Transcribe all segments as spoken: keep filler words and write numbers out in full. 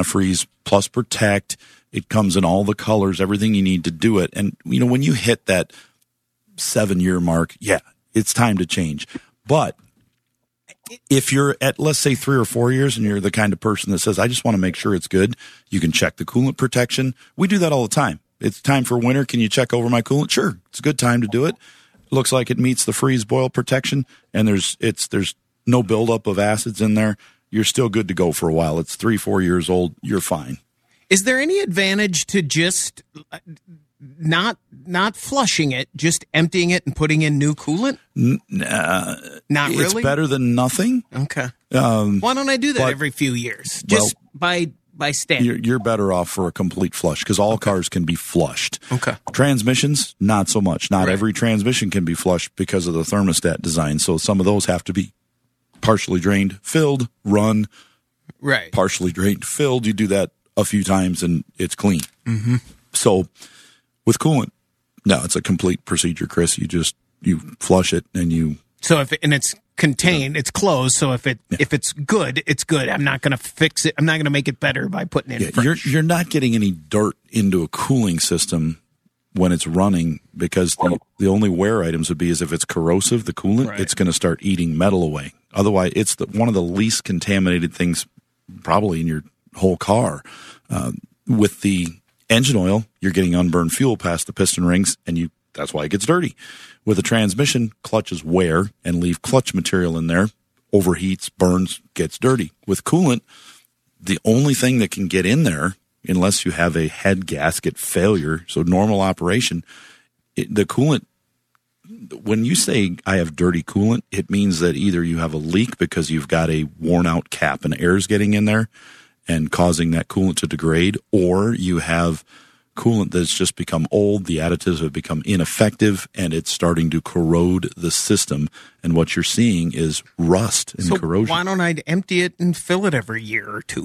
antifreeze plus protect. It comes in all the colors, everything you need to do it. And, you know, when you hit that seven-year mark, yeah, it's time to change. But if you're at, let's say, three or four years and you're the kind of person that says, I just want to make sure it's good, you can check the coolant protection. We do that all the time. It's time for winter. Can you check over my coolant? Sure. It's a good time to do it. Looks like it meets the freeze boil protection, and there's it's there's no buildup of acids in there. You're still good to go for a while. It's three, four years old. You're fine. Is there any advantage to just not not flushing it, just emptying it and putting in new coolant? Uh, not really? It's better than nothing. Okay. Um, Why don't I do that but, every few years? Just well, by by standard. You're, you're better off for a complete flush because all okay. cars can be flushed. Okay. Transmissions, not so much. Not right. every transmission can be flushed because of the thermostat design. So some of those have to be partially drained, filled, run. Right. Partially drained, filled. You do that a few times and it's clean. Mm-hmm. So with coolant, no, it's a complete procedure, Chris. You just you flush it and you. So if it, and it's contained, it's closed. So if it yeah. if it's good, it's good. I'm not going to fix it. I'm not going to make it better by putting in. Yeah, you're you're not getting any dirt into a cooling system when it's running because the the only wear items would be is if it's corrosive, the coolant, right. it's going to start eating metal away. Otherwise, it's the, one of the least contaminated things probably in your whole car. Uh, with the engine oil, you're getting unburned fuel past the piston rings, and you that's why it gets dirty. With a transmission, clutches wear and leave clutch material in there, overheats, burns, gets dirty. With coolant, the only thing that can get in there, unless you have a head gasket failure, so normal operation, it, the coolant, when you say I have dirty coolant, it means that either you have a leak because you've got a worn out cap and air's getting in there and causing that coolant to degrade, or you have coolant that's just become old, the additives have become ineffective, and it's starting to corrode the system. And what you're seeing is rust and so corrosion. Why don't I empty it and fill it every year or two?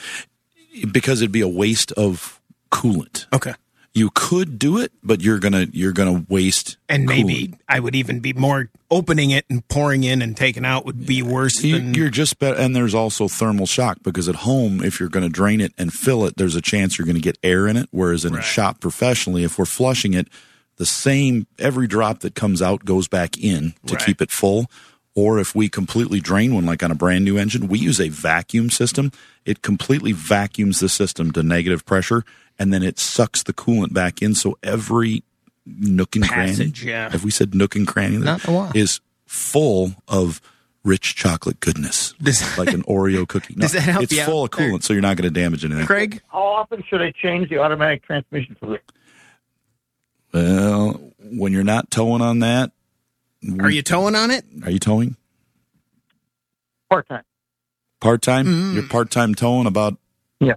Because it'd be a waste of coolant. Okay. You could do it, but you're gonna you're gonna waste. And maybe coolant. I would even be more opening it and pouring in and taking out would be worse. You, than... You're just better, and there's also thermal shock because at home, if you're going to drain it and fill it, there's a chance you're going to get air in it. Whereas in right. a shop professionally, if we're flushing it, the same every drop that comes out goes back in to right. keep it full. Or if we completely drain one, like on a brand new engine, we use a vacuum system. It completely vacuums the system to negative pressure, and then it sucks the coolant back in. So every nook and Passage, cranny, yeah. have we said nook and cranny? Not a lot. Is full of rich chocolate goodness, does, like an Oreo cookie. No, does that help it's you full out of coolant, there? So you're not going to damage anything. Craig? How often should I change the automatic transmission fluid? Well, when you're not towing on that. Are you towing on it? Are you towing? Part-time. Part-time? Mm. You're part-time towing about? Yeah.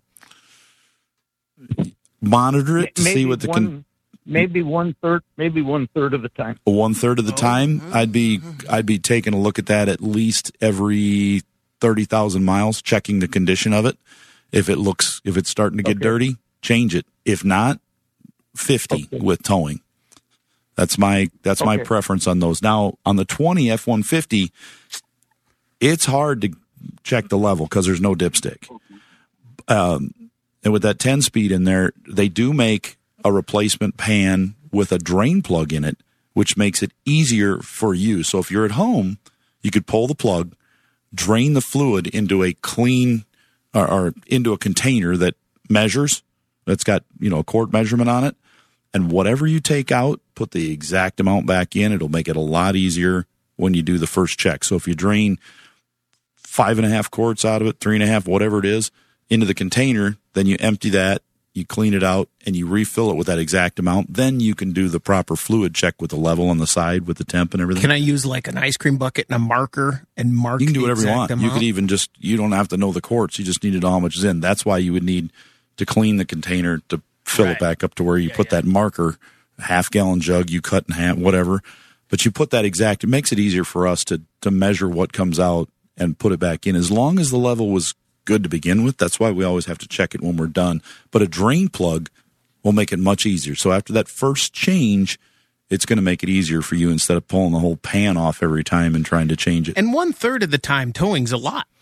Monitor it to maybe see what the... One, con- maybe one-third maybe one-third of the time. One-third of the time? Oh. I'd be I'd be taking a look at that at least every thirty thousand miles, checking the condition of it. If it looks, if it's starting to get Okay. dirty, change it. If not, fifty Okay. with towing. That's my that's my Okay. preference on those. Now, on the twenty F one fifty, it's hard to check the level because there's no dipstick. Um, and with that ten speed in there, they do make a replacement pan with a drain plug in it, which makes it easier for you. So if you're at home, you could pull the plug, drain the fluid into a clean or, or into a container that measures, that's got, you know, a quart measurement on it. And whatever you take out, put the exact amount back in. It'll make it a lot easier when you do the first check. So if you drain five and a half quarts out of it, three and a half, whatever it is, into the container, then you empty that, you clean it out, and you refill it with that exact amount. Then you can do the proper fluid check with the level on the side with the temp and everything. Can I use like an ice cream bucket and a marker and mark? You can do whatever the you exact want. You amount? could even just, you don't have to know the quarts. You just need to know how much is in. That's why you would need to clean the container to fill Right. it back up to where you Yeah, put yeah. that marker, a half gallon jug, you cut in half, whatever. But you put that exact, it makes it easier for us to, to measure what comes out and put it back in. As long as the level was good to begin with, that's why we always have to check it when we're done. But a drain plug will make it much easier. So after that first change, it's going to make it easier for you instead of pulling the whole pan off every time and trying to change it. And one third of the time, towing's a lot.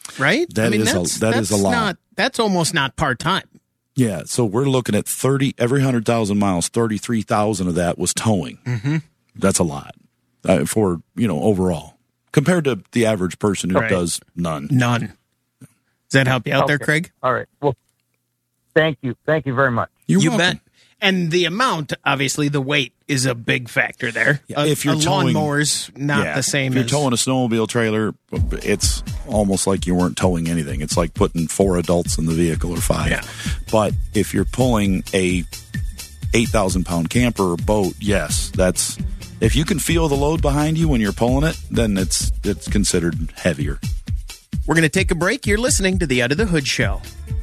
right? That I mean, is that's, a, that that's is a lot. Not, that's almost not part-time. Yeah, so we're looking at thirty every one hundred thousand miles, thirty-three thousand of that was towing. Mm-hmm. That's a lot uh, for, you know, overall. Compared to the average person who Right. does none. None. Does that help you out there, Okay. Craig? All right. Well, thank you. Thank you very much. You're you welcome. bet. And the amount, obviously, the weight is a big factor there. Yeah, a, if you're a towing- lawnmower's not Yeah, the same If you're as towing a snowmobile trailer, it's almost like you weren't towing anything. It's like putting four adults in the vehicle or five. Yeah. But if you're pulling a eight thousand pound camper or boat, yes, that's if you can feel the load behind you when you're pulling it, then it's it's considered heavier. We're going to take a break. You're listening to the Under the Hood Show.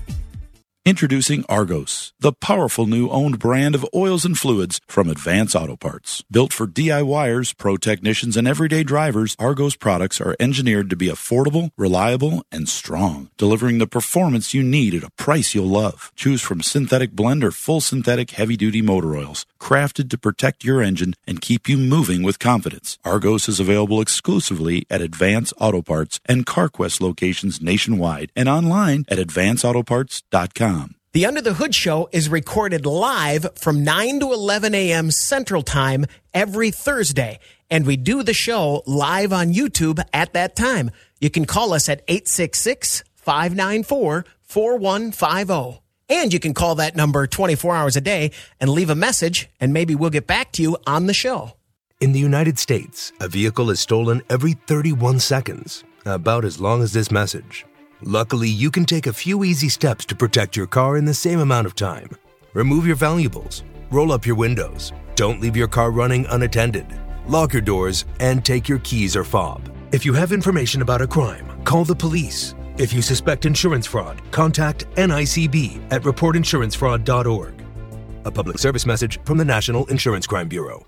Introducing Argos, the powerful new owned brand of oils and fluids from Advance Auto Parts. Built for DIYers, pro technicians, and everyday drivers, Argos products are engineered to be affordable, reliable, and strong, delivering the performance you need at a price you'll love. Choose from synthetic blend or full synthetic heavy-duty motor oils, crafted to protect your engine and keep you moving with confidence. Argos is available exclusively at Advance Auto Parts and CarQuest locations nationwide and online at advance auto parts dot com. The Under the Hood Show is recorded live from nine to eleven a.m. Central Time every Thursday. And we do the show live on YouTube at that time. You can call us at eight six six, five nine four, four one five zero. And you can call that number twenty-four hours a day and leave a message, and maybe we'll get back to you on the show. In the United States, a vehicle is stolen every thirty-one seconds, about as long as this message. Luckily, you can take a few easy steps to protect your car in the same amount of time. Remove your valuables, roll up your windows, don't leave your car running unattended, lock your doors, and take your keys or fob. If you have information about a crime, call the police. If you suspect insurance fraud, contact N I C B at report insurance fraud dot org. A public service message from the National Insurance Crime Bureau.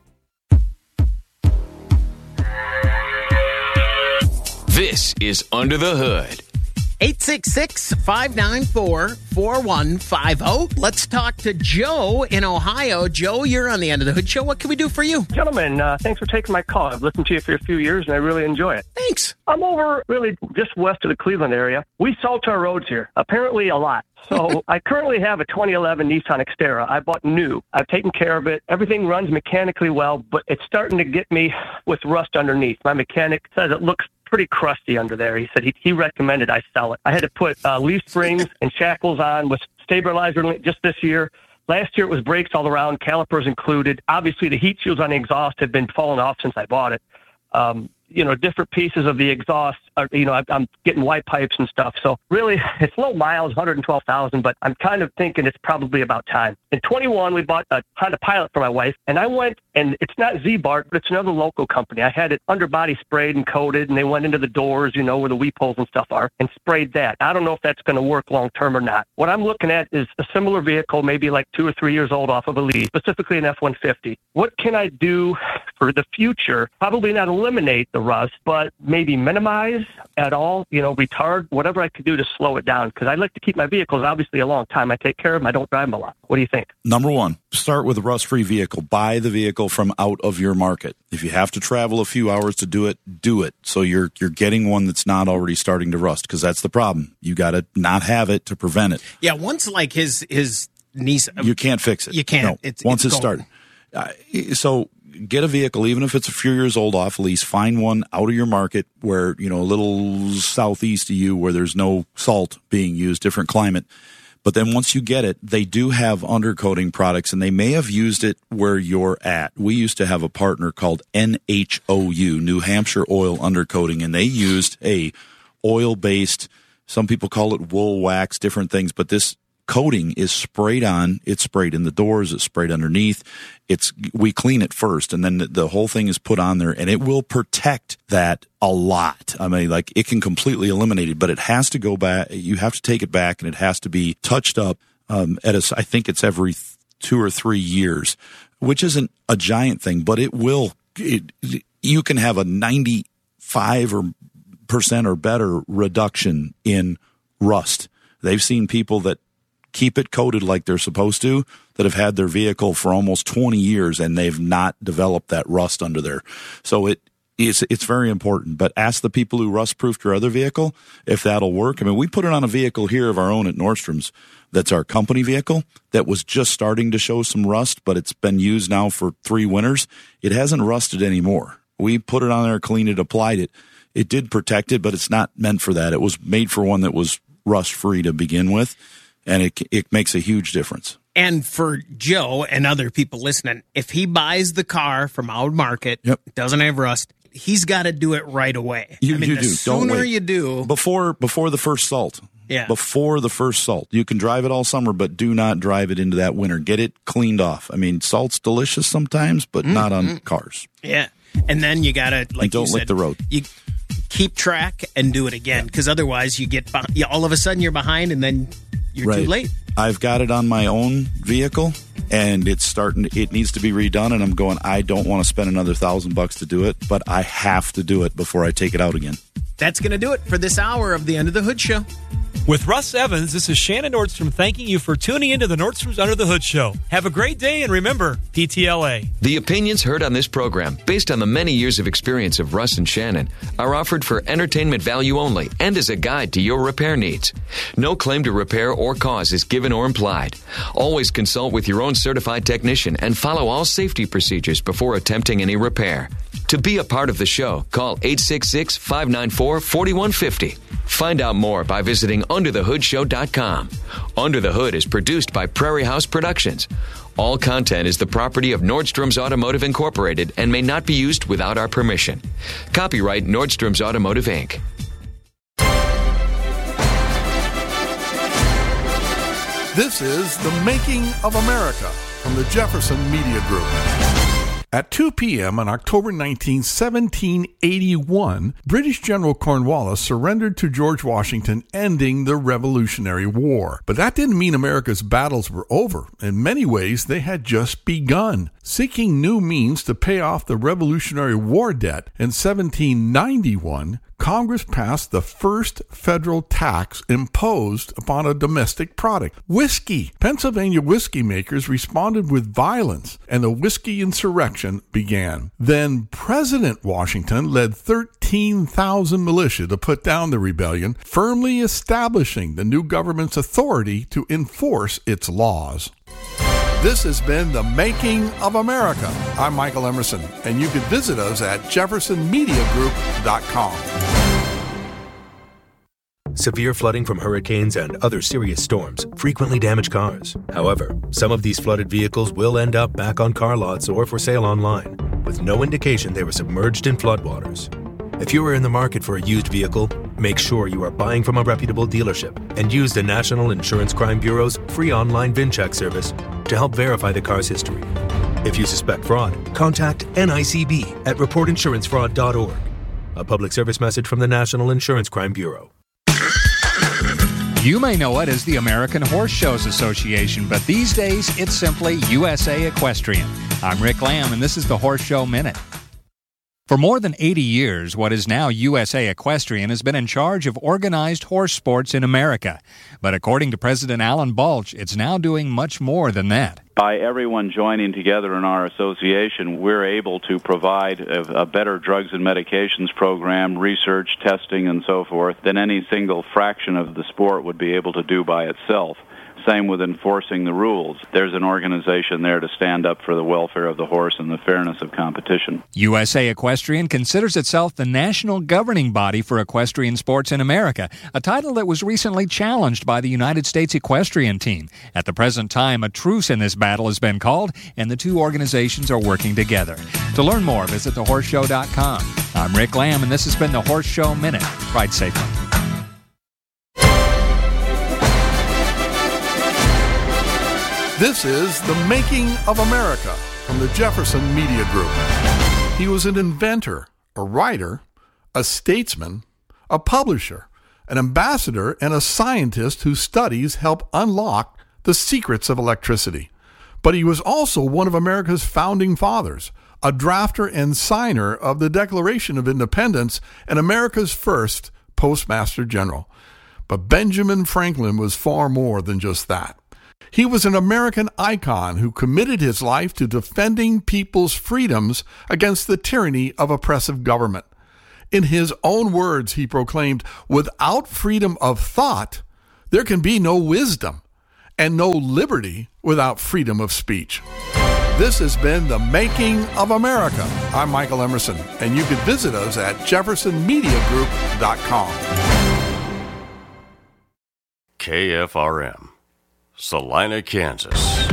This is Under the Hood. eight six six, five nine four, four one five zero. Let's talk to Joe in Ohio. Joe, you're on the End of the Hood Show. What can we do for you? Gentlemen, uh, thanks for taking my call. I've listened to you for a few years, and I really enjoy it. Thanks. I'm over really just west of the Cleveland area. We salt our roads here, apparently a lot. So I currently have a twenty eleven Nissan Xterra. I bought new. I've taken care of it. Everything runs mechanically well, but it's starting to get me with rust underneath. My mechanic says it looks pretty crusty under there. He said he, he recommended I sell it. I had to put uh, leaf springs and shackles on with stabilizer just this year. Last year it was brakes all around, calipers included. Obviously the heat shields on the exhaust have been falling off since I bought it. Um, you know, different pieces of the exhaust are, you know, I, I'm getting white pipes and stuff. So really, it's low miles, one hundred twelve thousand, but I'm kind of thinking it's probably about time. In twenty-one, we bought a Honda Pilot for my wife, and I went, and it's not Z-Bart, but it's another local company. I had it underbody sprayed and coated, and they went into the doors, you know, where the weep holes and stuff are, and sprayed that. I don't know if that's going to work long-term or not. What I'm looking at is a similar vehicle, maybe like two or three years old off of a lease, specifically an F one fifty. What can I do for the future? Probably not eliminate the rust, but maybe minimize at all, you know, retard, whatever I could do to slow it down. Because I like to keep my vehicles obviously a long time. I take care of them. I don't drive them a lot. What do you think? Number one, start with a rust-free vehicle. Buy the vehicle from out of your market. If you have to travel a few hours to do it, do it. So you're you're getting one that's not already starting to rust, because that's the problem. You got to not have it to prevent it. Yeah, once like his his niece, You can't fix it. You can't. No, It's- once it's it's started. Uh, so get a vehicle, even if it's a few years old off lease. Find one out of your market where, you know, a little southeast of you where there's no salt being used, different climate. But then once you get it, they do have undercoating products, and they may have used it where you're at. We used to have a partner called N H O U, New Hampshire Oil Undercoating, and they used a oil-based, some people call it wool wax, different things, but this coating is sprayed on. It's sprayed in the doors. It's sprayed underneath. It's we clean it first, and then the, the whole thing is put on there, and it will protect that a lot. I mean, like, it can completely eliminate it, but it has to go back. You have to take it back, and it has to be touched up. Um, at a, I think it's every th- two or three years, which isn't a giant thing, but it will. It, you can have a ninety-five or percent or better reduction in rust. They've seen people that keep it coated like they're supposed to, that have had their vehicle for almost twenty years, and they've not developed that rust under there. So it It's, it's very important, but ask the people who rust-proofed your other vehicle if that'll work. I mean, we put it on a vehicle here of our own at Nordstrom's that's our company vehicle that was just starting to show some rust, but it's been used now for three winters. It hasn't rusted anymore. We put it on there, cleaned it, applied it. It did protect it, but it's not meant for that. It was made for one that was rust-free to begin with, and it it makes a huge difference. And for Joe and other people listening, if he buys the car from Out Market, yep. doesn't have rust, he's got to do it right away. You, I mean, you the do. sooner Don't wait. you do. Before, before the first salt. Yeah. Before the first salt. You can drive it all summer, but do not drive it into that winter. Get it cleaned off. I mean, salt's delicious sometimes, but mm-hmm. not on cars. Yeah. And then you got to, like and don't you lick said, the road. You keep track and do it again, because otherwise you get, you, all of a sudden you're behind and then you're right. too late. I've got it on my own vehicle, and it's starting. It needs to be redone, and I'm going, I don't want to spend another thousand bucks to do it, but I have to do it before I take it out again. That's going to do it for this hour of the Under the Hood Show. With Russ Evans, this is Shannon Nordstrom thanking you for tuning into the Nordstrom's Under the Hood Show. Have a great day, and remember, P T L A. The opinions heard on this program, based on the many years of experience of Russ and Shannon, are offered for entertainment value only and as a guide to your repair needs. No claim to repair or cause is given or implied. Always consult with your own certified technician and follow all safety procedures before attempting any repair. To be a part of the show, call eight six six, five nine four, four one five zero. Find out more by visiting under the hood show dot com. Under the Hood is produced by Prairie House Productions. All content is the property of Nordstrom's Automotive Incorporated and may not be used without our permission. Copyright Nordstrom's Automotive, Incorporated. This is The Making of America from the Jefferson Media Group. At two p.m. on October nineteenth, seventeen eighty-one, British General Cornwallis surrendered to George Washington, ending the Revolutionary War. But that didn't mean America's battles were over. In many ways, they had just begun. Seeking new means to pay off the Revolutionary War debt, in seventeen ninety-one, Congress passed the first federal tax imposed upon a domestic product, whiskey. Pennsylvania whiskey makers responded with violence, and the whiskey insurrection began. Then President Washington led thirteen thousand militia to put down the rebellion, firmly establishing the new government's authority to enforce its laws. This has been The Making of America. I'm Michael Emerson, and you can visit us at jefferson media group dot com. Severe flooding from hurricanes and other serious storms frequently damage cars. However, some of these flooded vehicles will end up back on car lots or for sale online, with no indication they were submerged in floodwaters. If you are in the market for a used vehicle, make sure you are buying from a reputable dealership and use the National Insurance Crime Bureau's free online VIN check service to help verify the car's history. If you suspect fraud, contact N I C B at report insurance fraud dot org. A public service message from the National Insurance Crime Bureau. You may know it as the American Horse Shows Association, but these days it's simply U S A Equestrian. I'm Rick Lamb, and this is the Horse Show Minute. For more than eighty years, what is now U S A Equestrian has been in charge of organized horse sports in America. But according to President Alan Balch, it's now doing much more than that. By everyone joining together in our association, we're able to provide a, a better drugs and medications program, research, testing, and so forth, than any single fraction of the sport would be able to do by itself. Same with enforcing the rules. There's an organization there to stand up for the welfare of the horse and the fairness of competition. U S A Equestrian considers itself the national governing body for equestrian sports in America, a title that was recently challenged by the United States Equestrian Team. At the present time, a truce in this battle has been called, and the two organizations are working together. To learn more, visit the horse show dot com. I'm Rick Lamb, and this has been the Horse Show Minute. Ride safely. This is The Making of America from the Jefferson Media Group. He was an inventor, a writer, a statesman, a publisher, an ambassador, and a scientist whose studies help unlock the secrets of electricity. But he was also one of America's founding fathers, a drafter and signer of the Declaration of Independence, and America's first Postmaster General. But Benjamin Franklin was far more than just that. He was an American icon who committed his life to defending people's freedoms against the tyranny of oppressive government. In his own words, he proclaimed, "Without freedom of thought, there can be no wisdom, and no liberty without freedom of speech." This has been The Making of America. I'm Michael Emerson, and you can visit us at jefferson media group dot com. K F R M, Salina, Kansas.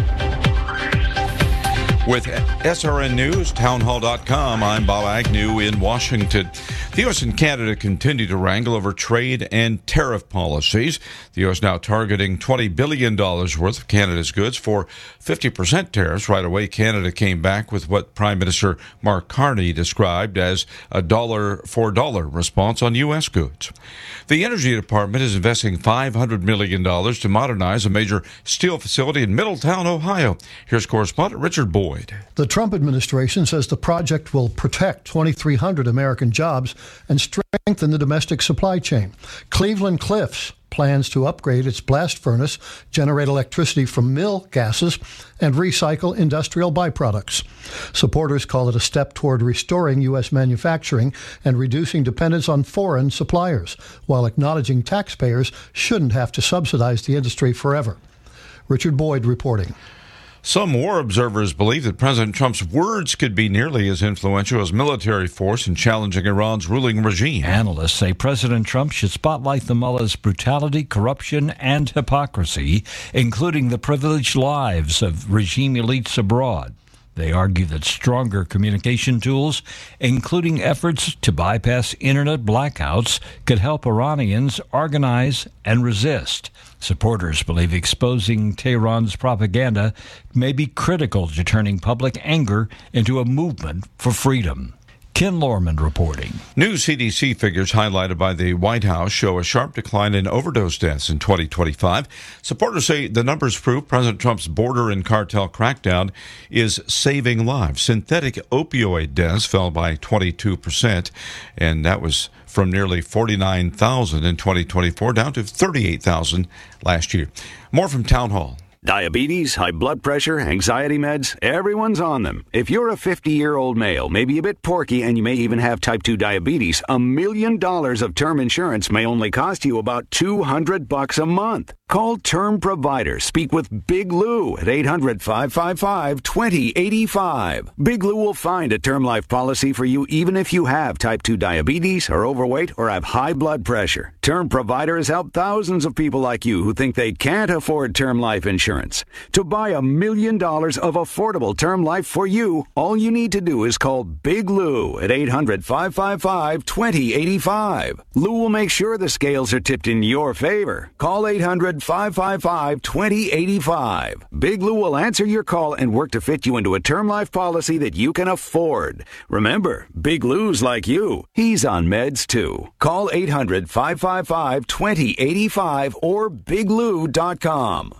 With S R N News, townhall dot com, I'm Bob Agnew in Washington. The U S and Canada continue to wrangle over trade and tariff policies. The U S now targeting twenty billion dollars worth of Canada's goods for fifty percent tariffs. Right away, Canada came back with what Prime Minister Mark Carney described as a dollar for dollar response on U S goods. The Energy Department is investing five hundred million dollars to modernize a major steel facility in Middletown, Ohio. Here's correspondent Richard Boyd. The Trump administration says the project will protect twenty-three hundred American jobs and strengthen the domestic supply chain. Cleveland Cliffs plans to upgrade its blast furnace, generate electricity from mill gases, and recycle industrial byproducts. Supporters call it a step toward restoring U S manufacturing and reducing dependence on foreign suppliers, while acknowledging taxpayers shouldn't have to subsidize the industry forever. Richard Boyd reporting. Some war observers believe that President Trump's words could be nearly as influential as military force in challenging Iran's ruling regime. Analysts say President Trump should spotlight the mullah's brutality, corruption, and hypocrisy, including the privileged lives of regime elites abroad. They argue that stronger communication tools, including efforts to bypass internet blackouts, could help Iranians organize and resist. Supporters believe exposing Tehran's propaganda may be critical to turning public anger into a movement for freedom. Ken Lorman reporting. New C D C figures highlighted by the White House show a sharp decline in overdose deaths in twenty twenty-five. Supporters say the numbers prove President Trump's border and cartel crackdown is saving lives. Synthetic opioid deaths fell by twenty-two percent, and that was from nearly forty-nine thousand in twenty twenty-four down to thirty-eight thousand last year. More from Town Hall. Diabetes, high blood pressure, anxiety meds, everyone's on them. If you're a fifty-year-old male, maybe a bit porky, and you may even have type two diabetes, a million dollars of term insurance may only cost you about two hundred bucks a month. Call Term Provider. Speak with Big Lou at eight hundred, five five five, two zero eight five. Big Lou will find a term life policy for you even if you have type two diabetes, are overweight, or have high blood pressure. Term Provider has helped thousands of people like you who think they can't afford term life insurance. To buy a million dollars of affordable term life for you, all you need to do is call Big Lou at eight hundred, five five five, two zero eight five. Lou will make sure the scales are tipped in your favor. Call eight hundred, five five five, two zero eight five. Big Lou will answer your call and work to fit you into a term life policy that you can afford. Remember, Big Lou's like you. He's on meds too. Call eight hundred, five five five, two zero eight five or big lou dot com.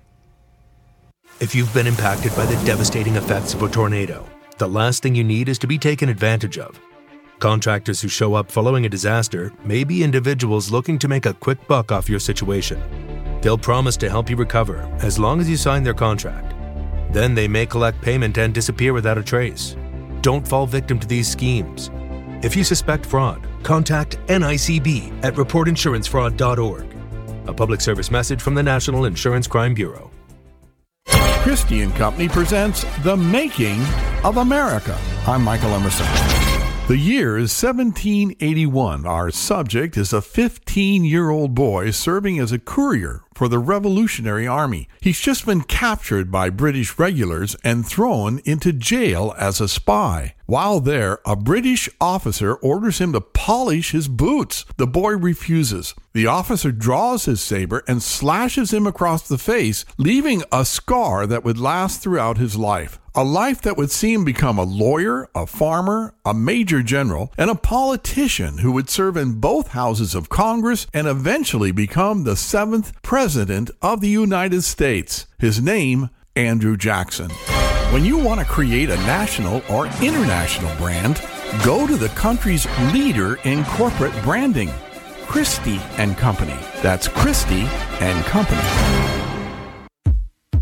If you've been impacted by the devastating effects of a tornado, the last thing you need is to be taken advantage of. Contractors who show up following a disaster may be individuals looking to make a quick buck off your situation. They'll promise to help you recover as long as you sign their contract. Then they may collect payment and disappear without a trace. Don't fall victim to these schemes. If you suspect fraud, contact N I C B at report insurance fraud dot org. A public service message from the National Insurance Crime Bureau. Christie and Company presents The Making of America. I'm Michael Emerson. The year is seventeen eighty-one. Our subject is a fifteen-year-old boy serving as a courier for the Revolutionary Army. He's just been captured by British regulars and thrown into jail as a spy. While there, a British officer orders him to polish his boots. The boy refuses. The officer draws his saber and slashes him across the face, leaving a scar that would last throughout his life. A life that would see him become a lawyer, a farmer, a major general, and a politician who would serve in both houses of Congress and eventually become the seventh President of the United States. His name, Andrew Jackson. When you want to create a national or international brand, go to the country's leader in corporate branding, Christie and Company. That's Christie and Company.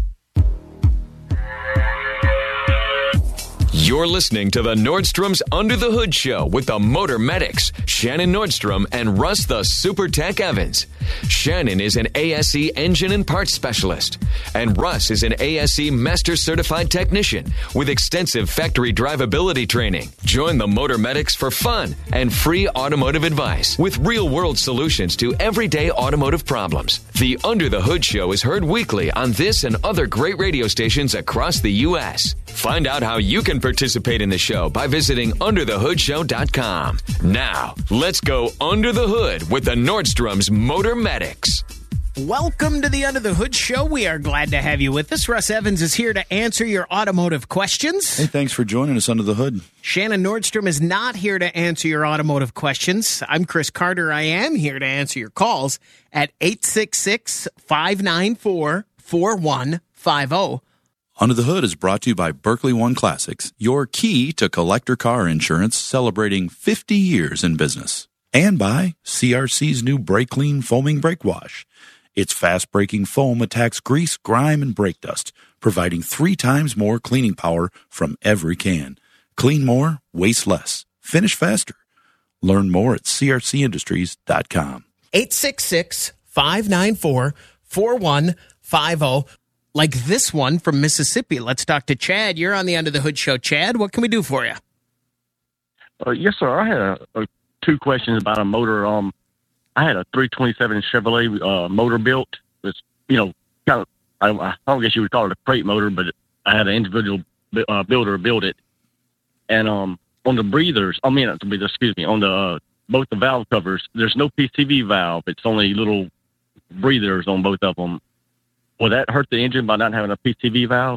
You're listening to the Nordstrom's Under the Hood Show with the Motor Medics, Shannon Nordstrom and Russ the Super Tech Evans. Shannon is an A S E engine and parts specialist, and Russ is an A S E Master Certified Technician with extensive factory drivability training. Join the Motor Medics for fun and free automotive advice with real-world solutions to everyday automotive problems. The Under the Hood Show is heard weekly on this and other great radio stations across the U S. Find out how you can participate in the show by visiting under the hood show dot com. Now, let's go under the hood with the Nordstrom's Motor Medics. Welcome to the Under the Hood Show. We are glad to have you with us. Russ Evans is here to answer your automotive questions. Hey, thanks for joining us under the hood. Shannon Nordstrom is not here to answer your automotive questions. I'm Chris Carter. I am here to answer your calls at eight six six, five nine four, four one five zero. Under the Hood is brought to you by Berkeley One Classics, your key to collector car insurance, celebrating fifty years in business. And by C R C's new Brake Clean Foaming Brake Wash. Its fast-breaking foam attacks grease, grime, and brake dust, providing three times more cleaning power from every can. Clean more, waste less, finish faster. Learn more at c r c industries dot com. eight six six, five nine four, four one five zero. Like this one from Mississippi. Let's talk to Chad. You're on the Under the Hood Show. Chad, what can we do for you? Uh, yes, sir. I had a, a, two questions about a motor. Um, I had a three twenty-seven Chevrolet uh, motor built. It's, you know, kind of, I, I don't guess you would call it a crate motor, but I had an individual uh, builder build it. And um, on the breathers, I mean, excuse me, on the uh, both the valve covers, there's no P C V valve. It's only little breathers on both of them. Will that hurt the engine by not having a P C V valve?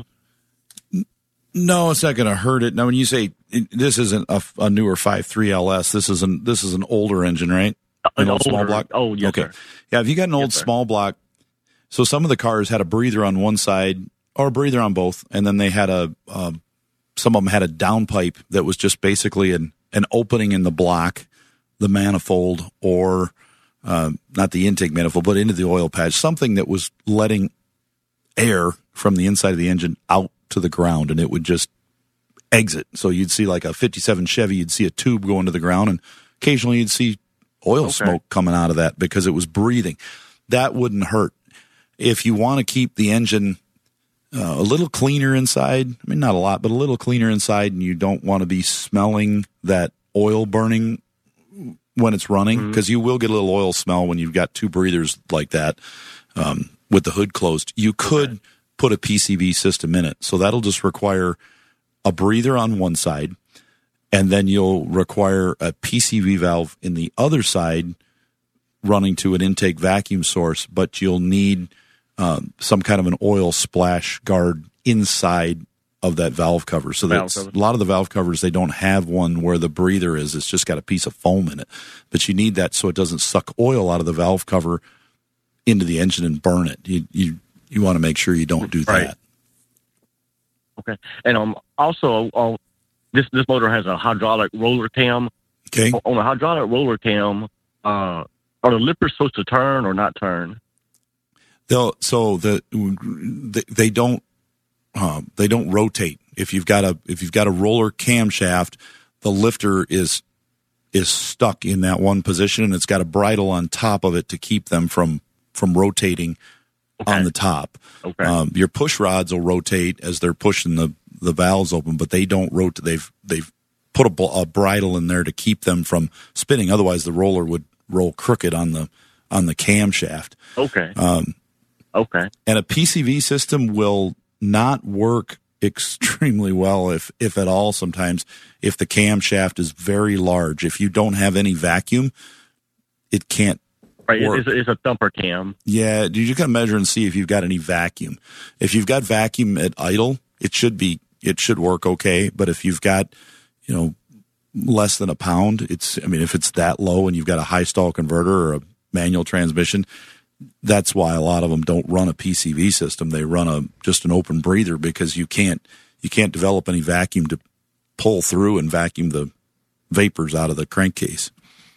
No, it's not going to hurt it. Now, when you say this isn't a, a newer five three L S, this is an this is an older engine, right? An, an old older, small block. Oh, yes, okay. Sir. Yeah, if you got an old yes, small block, so some of the cars had a breather on one side or a breather on both, and then they had a um, some of them had a downpipe that was just basically an an opening in the block, the manifold, or uh, not the intake manifold, but into the oil patch, something that was letting air from the inside of the engine out to the ground, and it would just exit. So you'd see like a fifty-seven Chevy, you'd see a tube going to the ground, and occasionally you'd see oil okay. smoke coming out of that because it was breathing. That wouldn't hurt. If you want to keep the engine uh, a little cleaner inside, I mean, not a lot, but a little cleaner inside, and you don't want to be smelling that oil burning when it's running, because mm-hmm. you will get a little oil smell when you've got two breathers like that. Um, with the hood closed, you could okay. put a P C V system in it. So that'll just require a breather on one side, and then you'll require a P C V valve in the other side running to an intake vacuum source, but you'll need um, some kind of an oil splash guard inside of that valve cover. So that's a lot of the valve covers, they don't have one where the breather is. It's just got a piece of foam in it. But you need that so it doesn't suck oil out of the valve cover into the engine and burn it. You you you want to make sure you don't do right. that. Okay, and um also uh, this this motor has a hydraulic roller cam. Okay, on a hydraulic roller cam, uh, are the lippers supposed to turn or not turn? They'll so the they, they don't uh, they don't rotate. If you've got a if you've got a roller camshaft, the lifter is is stuck in that one position, and it's got a bridle on top of it to keep them from from rotating okay. on the top. Okay. Um, your push rods will rotate as they're pushing the, the valves open, but they don't rotate. They've they've put a, a bridle in there to keep them from spinning. Otherwise, the roller would roll crooked on the on the camshaft. Okay. Um, okay. And a P C V system will not work extremely well, if if at all. Sometimes, if the camshaft is very large, if you don't have any vacuum, it can't. Right, it's, it's a thumper cam. Yeah, you got to measure and see if you've got any vacuum. If you've got vacuum at idle, it should be it should work okay. But if you've got, you know, less than a pound, it's I mean, if it's that low and you've got a high stall converter or a manual transmission, that's why a lot of them don't run a P C V system. They run a just an open breather, because you can't you can't develop any vacuum to pull through and vacuum the vapors out of the crankcase.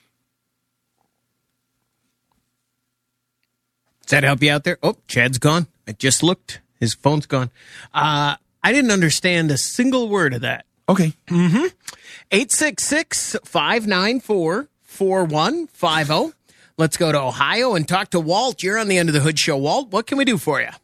Does that help you out there? Oh, Chad's gone. I just looked. His phone's gone. Uh, I didn't understand a single word of that. Okay. Mm-hmm. eight six six, five nine four, four one five zero. Let's go to Ohio and talk to Walt. You're on the Under the Hood show. Walt, what can we do for you?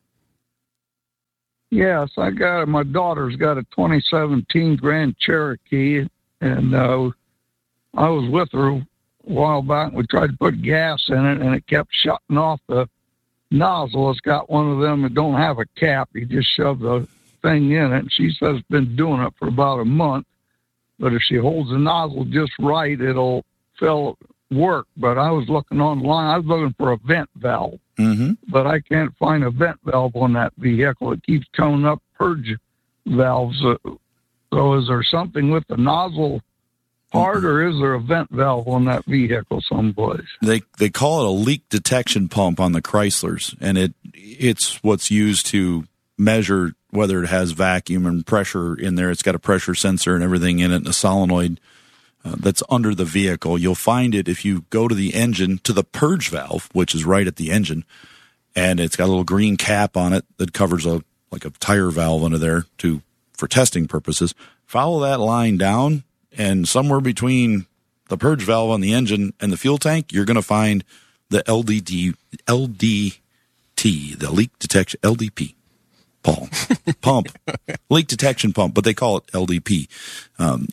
Yes, I got my daughter's got a twenty seventeen Grand Cherokee, and uh, I was with her a while back. And we tried to put gas in it, and it kept shutting off the nozzle. It's got one of them that don't have a cap. You just shove the thing in it. And she says it's been doing it for about a month, but if she holds the nozzle just right, it'll fill work. But I was looking online. I was looking for a vent valve. Mm-hmm. But I can't find a vent valve on that vehicle. It keeps coming up purge valves. Uh, so is there something with the nozzle part, mm-hmm. or is there a vent valve on that vehicle someplace? They they call it a leak detection pump on the Chryslers, and it it's what's used to measure whether it has vacuum and pressure in there. It's got a pressure sensor and everything in it, and a solenoid Uh, that's under the vehicle. You'll find it if you go to the engine, to the purge valve, which is right at the engine, and it's got a little green cap on it that covers a like a tire valve under there to for testing purposes. Follow that line down, and somewhere between the purge valve on the engine and the fuel tank, you're going to find the L D D L D T, the leak detection L D P. Paul pump, leak detection pump, but they call it L D P. Um,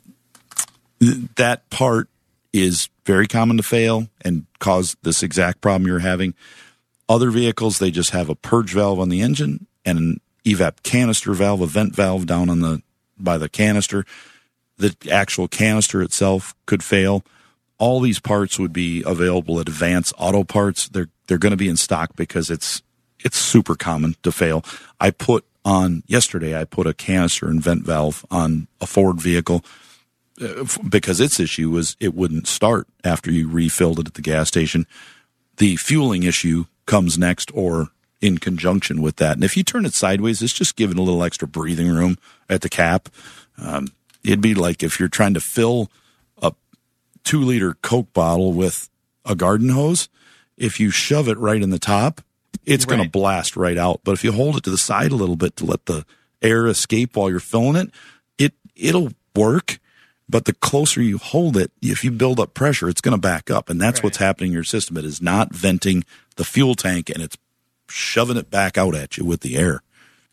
That part is very common to fail and cause this exact problem you're having. Other vehicles, they just have a purge valve on the engine and an evap canister valve, a vent valve down on the by the canister. The actual canister itself could fail. All these parts would be available at Advance Auto Parts. They're they're going to be in stock because it's it's super common to fail. I put on yesterday. I put a canister and vent valve on a Ford vehicle, because its issue was it wouldn't start after you refilled it at the gas station. The fueling issue comes next or in conjunction with that. And if you turn it sideways, it's just giving a little extra breathing room at the cap. Um, it'd be like if you're trying to fill a two-liter Coke bottle with a garden hose. If you shove it right in the top, it's right. going to blast right out. But if you hold it to the side a little bit to let the air escape while you're filling it, it it'll work. But the closer you hold it, if you build up pressure, it's going to back up. And that's right. what's happening in your system. It is not venting the fuel tank, and it's shoving it back out at you with the air.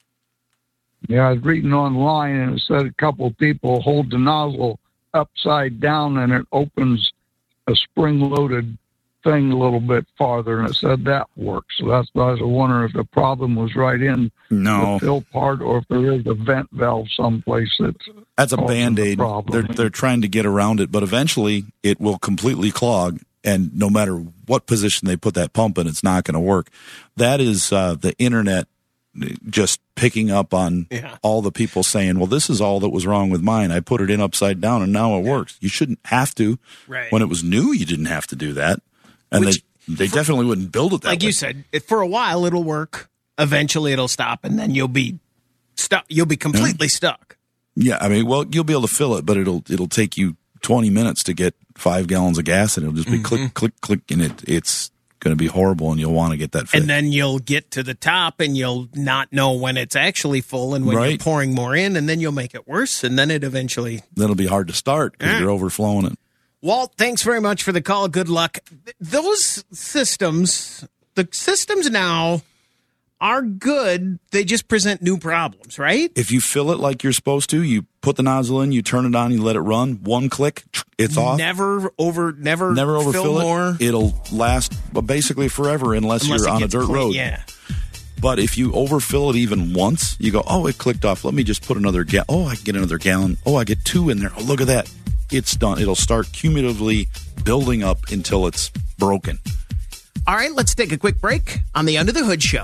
Yeah, I was reading online, and it said a couple of people hold the nozzle upside down, and it opens a spring-loaded thing a little bit farther, and it said that works. So that's why I was wondering if the problem was right in no. the fill part, or if there is a vent valve someplace that's that's a Band-Aid. The they're they're trying to get around it, but eventually it will completely clog, and no matter what position they put that pump in, it's not going to work. That is uh, the internet just picking up on yeah. all the people saying, well, this is all that was wrong with mine. I put it in upside down, and now it yeah. works. You shouldn't have to. Right. When it was new, you didn't have to do that. And Which, they they for, definitely wouldn't build it that like way. you said, for a while it'll work. Eventually it'll stop, and then you'll be stuck. You'll be completely yeah. stuck. Yeah, I mean, well, you'll be able to fill it, but it'll it'll take you twenty minutes to get five gallons of gas, and it'll just be mm-hmm. click, click, click, and it it's going to be horrible, and you'll want to get that fixed. And then you'll get to the top, and you'll not know when it's actually full and when right. you're pouring more in, and then you'll make it worse, and then it eventually... Then it'll be hard to start because yeah. you're overflowing it. Walt, thanks very much for the call. Good luck. Those systems, the systems now are good. They just present new problems, right? If you fill it like you're supposed to, you put the nozzle in, you turn it on, you let it run, one click, it's off. Never over, never, never overfill it. More. It'll last basically forever unless, unless you're on a dirt clean, road. Yeah. But if you overfill it even once, you go, oh, it clicked off. Let me just put another gallon. Oh, I can get another gallon. Oh, I get two in there. Oh, look at that. It's done. It'll start cumulatively building up until it's broken. All right, let's take a quick break on the Under the Hood Show.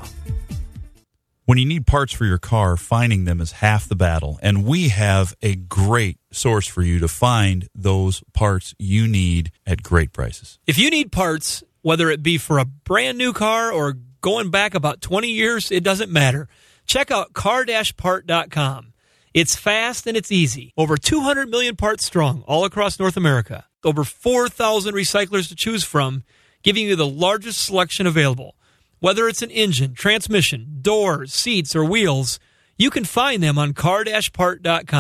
When you need parts for your car, finding them is half the battle. And we have a great source for you to find those parts you need at great prices. If you need parts, whether it be for a brand new car or going back about twenty years, it doesn't matter. Check out car dash part dot com. It's fast and it's easy. Over two hundred million parts strong all across North America. Over four thousand recyclers to choose from, giving you the largest selection available. Whether it's an engine, transmission, doors, seats, or wheels, you can find them on car dash part dot com.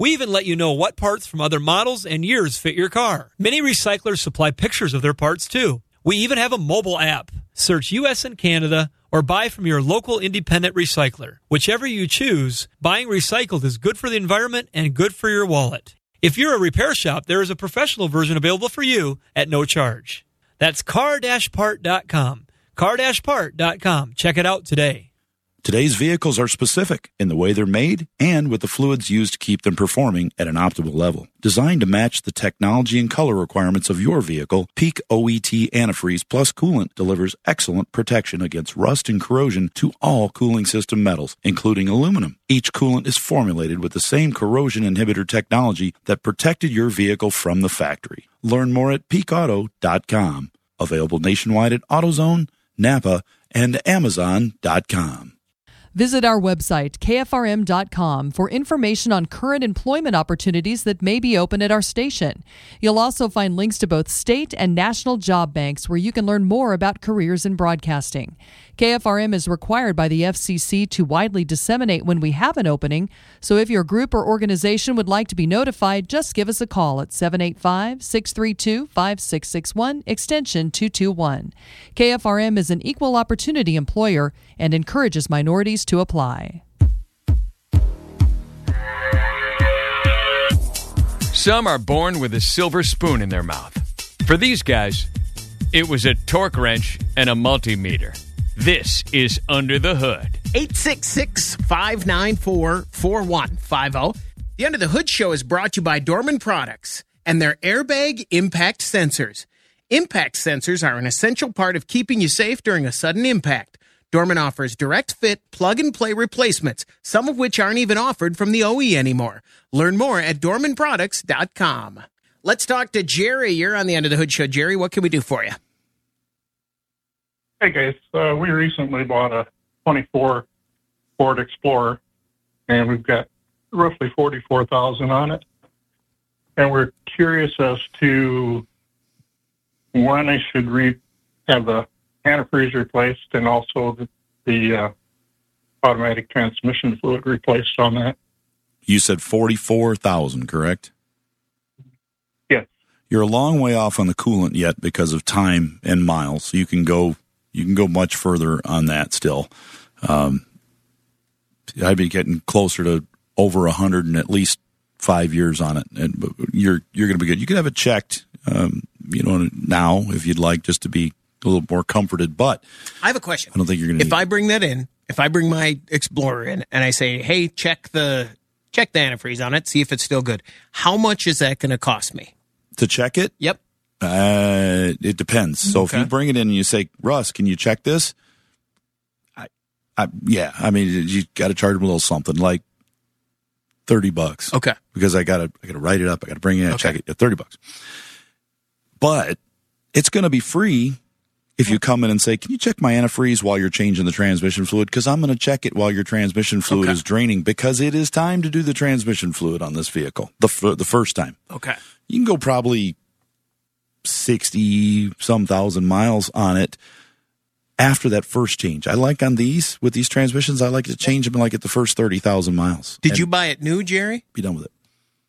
We even let you know what parts from other models and years fit your car. Many recyclers supply pictures of their parts, too. We even have a mobile app. Search U S and Canada or buy from your local independent recycler. Whichever you choose, buying recycled is good for the environment and good for your wallet. If you're a repair shop, there is a professional version available for you at no charge. That's car dash part dot com. car dash part dot com. Check it out today. Today's vehicles are specific in the way they're made and with the fluids used to keep them performing at an optimal level. Designed to match the technology and color requirements of your vehicle, Peak O E T Antifreeze Plus Coolant delivers excellent protection against rust and corrosion to all cooling system metals, including aluminum. Each coolant is formulated with the same corrosion inhibitor technology that protected your vehicle from the factory. Learn more at peak auto dot com. Available nationwide at AutoZone, Napa, and Amazon dot com. Visit our website, K F R M dot com, for information on current employment opportunities that may be open at our station. You'll also find links to both state and national job banks where you can learn more about careers in broadcasting. K F R M is required by the F C C to widely disseminate when we have an opening, so if your group or organization would like to be notified, just give us a call at seven eight five, six three two, five six six one, extension two two one. K F R M is an equal opportunity employer and encourages minorities to apply. Some are born with a silver spoon in their mouth. For these guys, it was a torque wrench and a multimeter. This is Under the Hood. eight six six, five nine four, four one five zero. The Under the Hood show is brought to you by Dorman Products and their airbag impact sensors. Impact sensors are an essential part of keeping you safe during a sudden impact. Dorman offers direct fit, plug-and-play replacements, some of which aren't even offered from the O E anymore. Learn more at dorman products dot com. Let's talk to Jerry. You're on the Under the Hood show. Jerry, what can we do for you? Hey, guys. Uh, we recently bought a twenty-four Ford Explorer, and we've got roughly forty-four thousand dollars on it. And we're curious as to when I should re- have the antifreeze replaced and also the, the uh, automatic transmission fluid replaced on that. You said forty-four thousand, correct? Yes. You're a long way off on the coolant yet because of time and miles. You can go you can go much further on that still. Um, I'd be getting closer to over a hundred and at least five years on it, and you're you're going to be good. You can have it checked, um, you know, now if you'd like, just to be a little more comforted. But I have a question. I don't think you're going to. If I bring that in, if I bring my Explorer in and I say, "Hey, check the check the antifreeze on it, see if it's still good," how much is that going to cost me to check it? Yep. Uh, it depends. So Okay. if you bring it in and you say, "Russ, can you check this?" I, I yeah. I mean, you got to charge them a little something, like thirty bucks. Okay. Because I got to I got to write it up. I got to bring it in and Okay. check it at thirty bucks. But it's going to be free if you come in and say, "Can you check my antifreeze while you're changing the transmission fluid?" Because I'm going to check it while your transmission fluid Okay. is draining, because it is time to do the transmission fluid on this vehicle the f- the first time. Okay. You can go probably sixty some thousand miles on it after that first change. I like on these, with these transmissions, I like to change them like at the first thirty thousand miles. Did and you buy it new, Jerry? be done with it?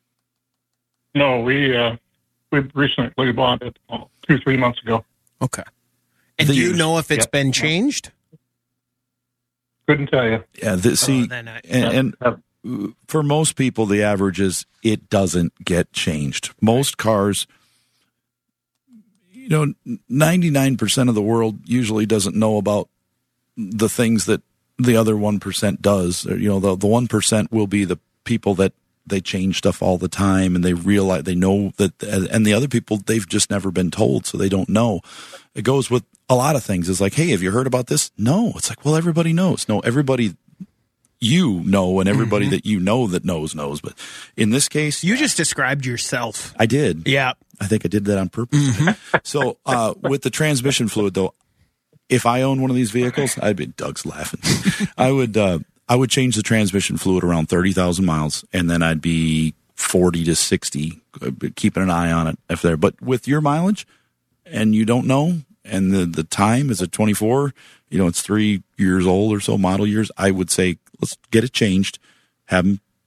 No, we uh, we recently bought it uh, two, three months ago. Okay. And do you know if it's Yep. been changed? Couldn't tell you. Yeah, the, see, then I- and, and for most people, the average is it doesn't get changed. Most cars, you know, ninety-nine percent of the world usually doesn't know about the things that the other one percent does. Or, you know, the the one percent will be the people that they change stuff all the time and they realize, they know that, and the other people, they've just never been told, so they don't know. It goes with a lot of things. It's like, "Hey, have you heard about this?" No. It's like, well, everybody knows. No, everybody you know, and everybody that you know that knows knows. But in this case, You just described yourself. I did. Yeah. I think I did that on purpose. So uh, with the transmission fluid, though, if I own one of these vehicles, I'd be, Doug's laughing. I would uh, I would change the transmission fluid around thirty thousand miles, and then I'd be forty to sixty, uh, keeping an eye on it if there. But with your mileage, and you don't know, and the, the time is at twenty-four, you know, it's three years old or so, model years, I would say, let's get it changed, have them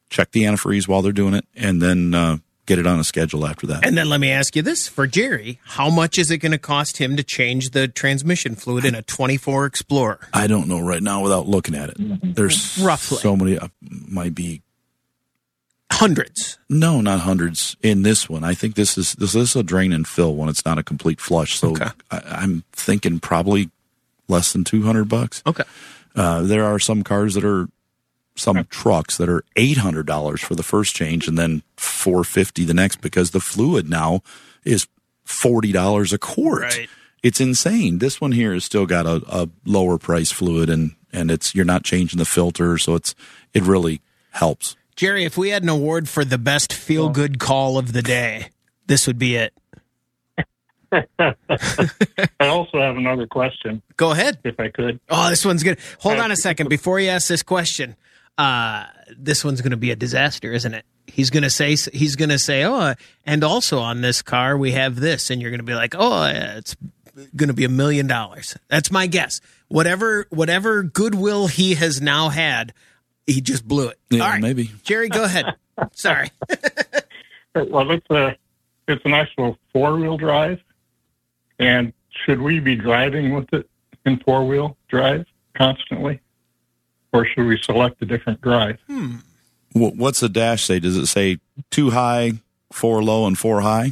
check the antifreeze while they're doing it, and then uh, get it on a schedule after that. And then let me ask you this. For Jerry, how much is it going to cost him to change the transmission fluid in a twenty-four Explorer? I don't know right now without looking at it. There's Roughly. so many, uh, might be hundreds. No, not hundreds in this one. I think this is this, this is a drain and fill when it's not a complete flush. So Okay. I, I'm thinking probably less than two hundred bucks. Okay. Uh, there are some cars that are, some trucks that are eight hundred dollars for the first change and then four hundred fifty dollars the next because the fluid now is forty dollars a quart. Right. It's insane. This one here has still got a, a lower price fluid and, and it's, you're not changing the filter. So it's, it really helps. Jerry, if we had an award for the best feel-good call of the day, this would be it. I also have another question. Go ahead. If I could. Oh, this one's good. Hold on a second. Before you ask this question, uh, this one's going to be a disaster, isn't it? He's going to say, he's going to say, oh, uh, and also on this car, we have this. And you're going to be like, oh, uh, it's going to be a million dollars. That's my guess. Whatever, whatever goodwill he has now had, he just blew it. Yeah, All right. maybe. Jerry, go ahead. Sorry. Well, it's a, it's a nice little four-wheel drive. And should we be driving with it in four-wheel drive constantly? Or should we select a different drive? Hmm. Wh- What's the dash say? Does it say two high, four low, and four high?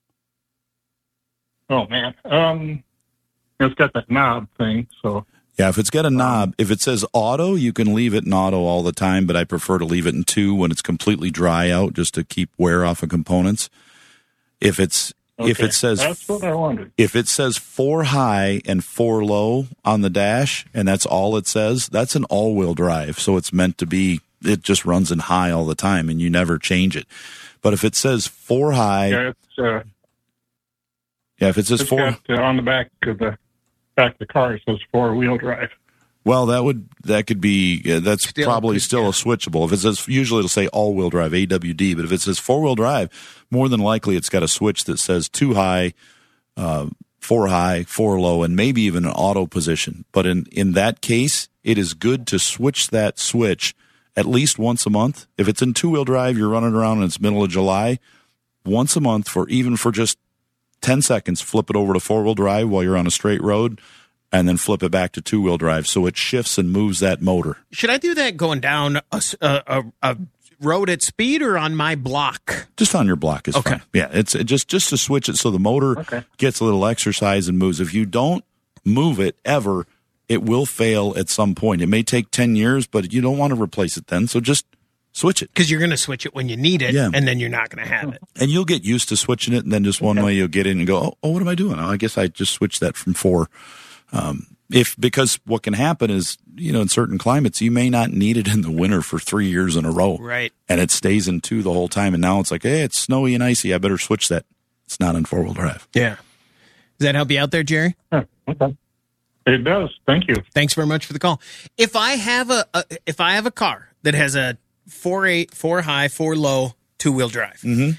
Oh, man. Um, it's got that knob thing, so... Yeah, if it's got a knob, if it says auto, you can leave it in auto all the time, but I prefer to leave it in two when it's completely dry out just to keep wear off of components. If it's Okay, if it says that's what I wanted. if it says four high and four low on the dash and that's all it says, that's an all-wheel drive. So it's meant to be, it just runs in high all the time and you never change it. But if it says four high, Yeah, it's, uh, yeah, if it says it's four, got, uh, on the back of the back of the car, it says four-wheel drive. well, that would that could be uh, that's Still probably could- still a switchable. If it says usually it'll say all-wheel drive A W D, but if it says four-wheel drive, more than likely it's got a switch that says two high, uh, four high, four low, and maybe even an auto position. But in in that case, it is good to switch that switch at least once a month. If it's in two-wheel drive, you're running around and it's middle of July, once a month for even for just ten seconds, flip it over to four-wheel drive while you're on a straight road, and then flip it back to two-wheel drive so it shifts and moves that motor. Should I do that going down a, s- a- a- a road at speed or on my block? Just on your block is Okay. fine. Yeah, it's it just just to switch it so the motor Okay. gets a little exercise and moves. If you don't move it ever, it will fail at some point. It may take ten years, but you don't want to replace it then, so just switch it. Because you're going to switch it when you need it, Yeah. and then you're not going to have it. And you'll get used to switching it, and then just one way you'll get in and go, oh, oh what am I doing? Oh, I guess I just switched that from four. Um, if because what can happen is, you know, in certain climates, you may not need it in the winter for three years in a row. Right. And it stays in two the whole time. And now it's like, hey, it's snowy and icy. I better switch that. It's not on four-wheel drive. Yeah. Does that help you out there, Jerry? Okay. It does. Thank you. Thanks very much for the call. If I have a, a if I have a car that has a four eight, four high, four low, two wheel drive, Mm-hmm.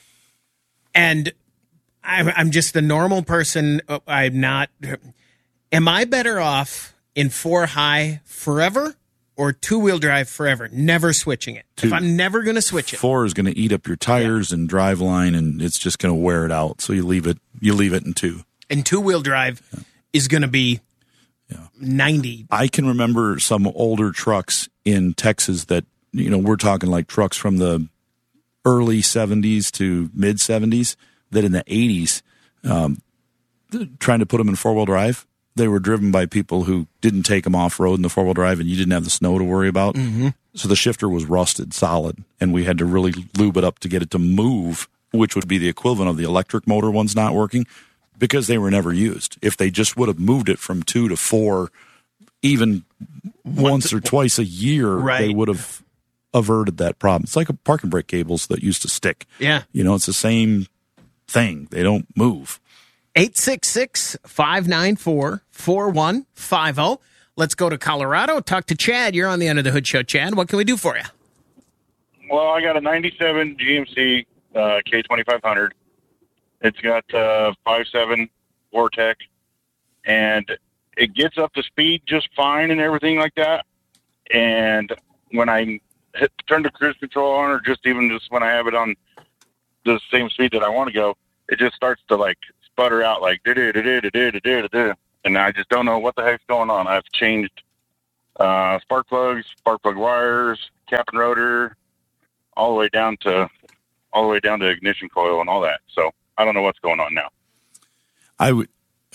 and I'm, I'm just the normal person, I'm not. Am I better off in four high forever or two wheel drive forever, never switching it? Two. If I'm never going to switch it, Four is going to eat up your tires and drive line, and it's just going to wear it out. So you leave it. You leave it in two. and two wheel drive is going to be ninety. I can remember some older trucks in Texas that, you know, we're talking like trucks from the early seventies to mid seventies that in the eighties, um, trying to put them in four wheel drive, they were driven by people who didn't take them off road in the four wheel drive, and you didn't have the snow to worry about. Mm-hmm. So the shifter was rusted solid, and we had to really lube it up to get it to move, which would be the equivalent of the electric motor ones not working, because they were never used. If they just would have moved it from two to four, even once or twice a year, Right. they would have averted that problem. It's like a parking brake cables that used to stick. Yeah. You know, it's the same thing. They don't move. eight six six, five nine four, four one five zero. Let's go to Colorado. Talk to Chad. You're on the Under the Hood Show, Chad. What can we do for you? Well, I got a ninety-seven G M C uh, K twenty-five hundred. It's got uh, five seven Vortec, and it gets up to speed just fine and everything like that. And when I hit, turn the cruise control on, or just even just when I have it on the same speed that I want to go, it just starts to like sputter out like do do do do do do do do, and I just don't know what the heck's going on. I've changed uh, spark plugs, spark plug wires, cap and rotor, all the way down to all the way down to ignition coil and all that. So I don't know what's going on now. I would.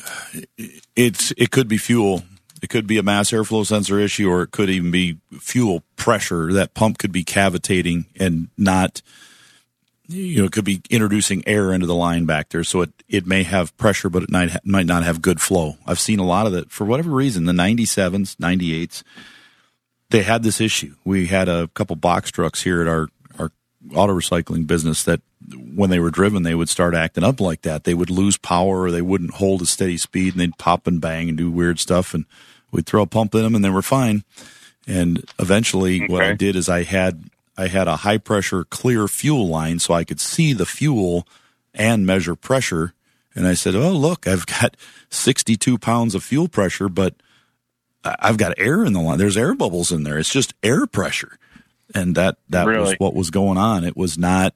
It's it could be fuel. It could be a mass airflow sensor issue, or it could even be fuel pressure. That pump could be cavitating and not, you know, it could be introducing air into the line back there. So it, it may have pressure, but it might, ha- might not have good flow. I've seen a lot of that for whatever reason. The ninety-sevens, ninety-eights, they had this issue. We had a couple box trucks here at our, our auto recycling business that when they were driven, they would start acting up like that. They would lose power, or they wouldn't hold a steady speed, and they'd pop and bang and do weird stuff. And we'd throw a pump in them, and they were fine. And eventually, okay. what I did is I had I had a high pressure clear fuel line, so I could see the fuel and measure pressure. And I said, "Oh, look, I've got sixty-two pounds of fuel pressure, but I've got air in the line. There's air bubbles in there. It's just air pressure." And that that really? was what was going on. It was not.